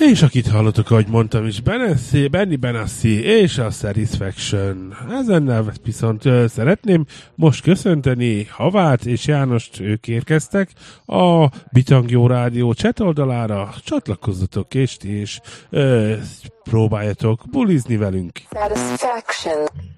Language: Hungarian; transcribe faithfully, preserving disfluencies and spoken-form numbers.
És akit hallottok, ahogy mondtam is, Benassi, Benny Benassi és a Satisfaction. Ezennel viszont ö, szeretném most köszönteni Havát és Jánost, ők érkeztek a Bitangyó Rádió chat oldalára. Csatlakozzatok és ti is ö, próbáljatok bulizni velünk. Satisfaction.